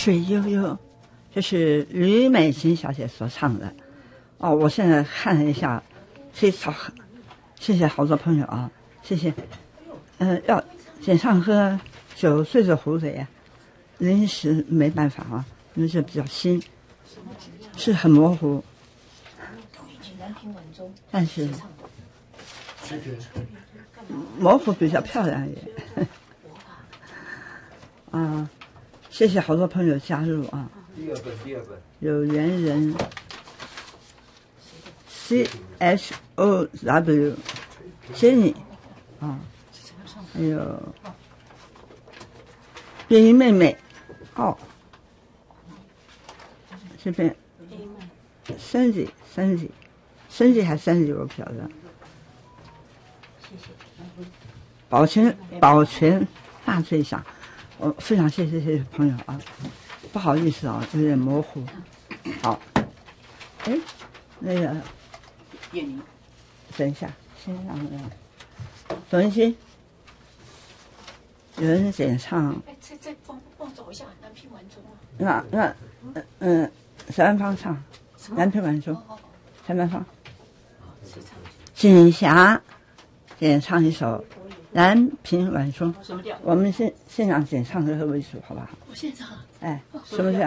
水悠悠，这是吕美琴小姐所唱的。哦，我现在看了一下，非常好，谢谢好多朋友啊，谢谢。要简唱和9岁的胡子呀，临时没办法啊，因为这比较新，是很模糊，但是模糊比较漂亮一点。啊，谢谢好多朋友加入啊。第二个有缘人 CHOW 谢你啊，还有变音妹妹哦，这边升级还升级我不晓得。保全大最响，我非常谢谢这些朋友啊，不好意思啊，有点模糊。好，哎，那个叶明，等一下，先让董一心，有人点唱。 再帮找一下南屏晚钟那小南方唱南屏晚钟，小南方，锦霞点唱一首南屏晚钟。 什么调？ 我们现场点唱的为主，好不好？ 我现场。 哎，什么调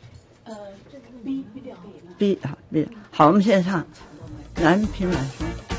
？B 调。 B 好，我们现在唱南屏晚钟。